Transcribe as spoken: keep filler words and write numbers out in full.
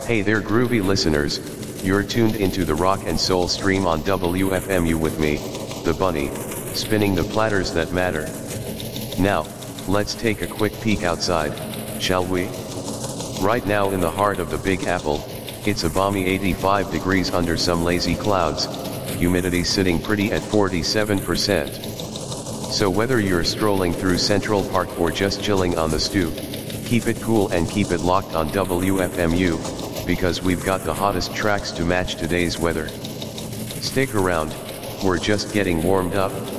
Hey there groovy listeners, you're tuned into the rock and soul stream on W F M U with me, the bunny, spinning the platters that matter. Now, let's take a quick peek outside, shall we? Right now in the heart of the Big Apple, it's a balmy eighty-five degrees under some lazy clouds, humidity sitting pretty at forty-seven percent. So whether you're strolling through Central Park or just chilling on the stoop, keep it cool and keep it locked on W F M U, because we've got the hottest tracks to match today's weather. Stick around, we're just getting warmed up.